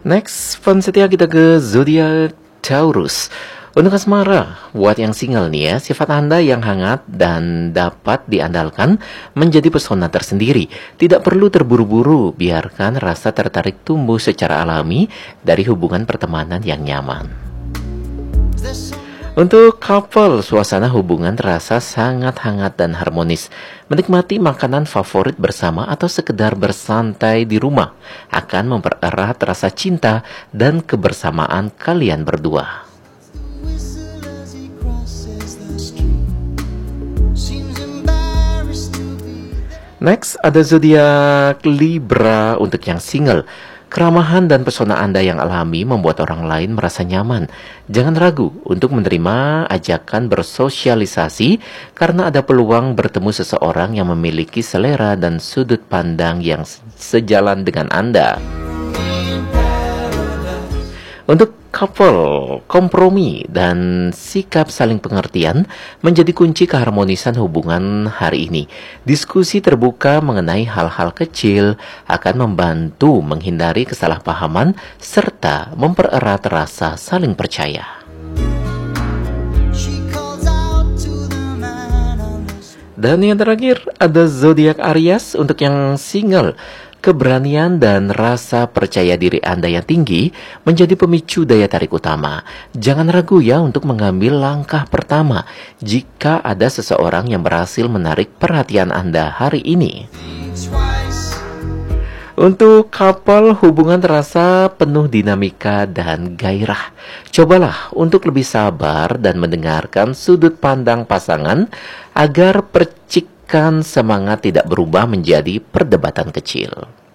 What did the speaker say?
Next, fun setia kita ke zodiak Taurus. Untuk asmara, buat yang single nih ya, sifat Anda yang hangat dan dapat diandalkan menjadi pesona tersendiri. Tidak perlu terburu-buru, biarkan rasa tertarik tumbuh secara alami dari hubungan pertemanan yang nyaman. Untuk couple, suasana hubungan terasa sangat hangat dan harmonis. Menikmati makanan favorit bersama atau sekedar bersantai di rumah akan mempererat rasa cinta dan kebersamaan kalian berdua. Next, ada zodiak Libra untuk yang single. Keramahan dan pesona Anda yang alami membuat orang lain merasa nyaman. Jangan ragu untuk menerima ajakan bersosialisasi karena ada peluang bertemu seseorang yang memiliki selera dan sudut pandang yang sejalan dengan Anda. Untuk couple, kompromi dan sikap saling pengertian menjadi kunci keharmonisan hubungan hari ini. Diskusi terbuka mengenai hal-hal kecil akan membantu menghindari kesalahpahaman serta mempererat rasa saling percaya. Dan yang terakhir ada zodiak Aries untuk yang single. Keberanian dan rasa percaya diri Anda yang tinggi menjadi pemicu daya tarik utama. Jangan ragu ya untuk mengambil langkah pertama jika ada seseorang yang berhasil menarik perhatian Anda hari ini. Untuk couple, hubungan terasa penuh dinamika dan gairah. Cobalah untuk lebih sabar dan mendengarkan sudut pandang pasangan agar percikan semangat tidak berubah menjadi perdebatan kecil.